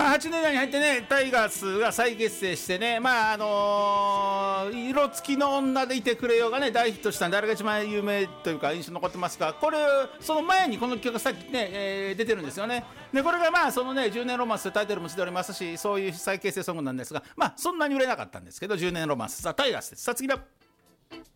まあ、8年代に入ってね、タイガースが再結成してね、まあ色付きの女でいてくれようがね、大ヒットしたんで、あれが一番有名というか印象に残ってますが、これ、その前にこの曲がさっきね、出てるんですよね。で、これがまあ、そのね、10年ロマンスというタイトルもしておりますし、そういう再結成ソングなんですが、まあ、そんなに売れなかったんですけど、10年ロマンス、さあ、タイガースです。さあ、次だ。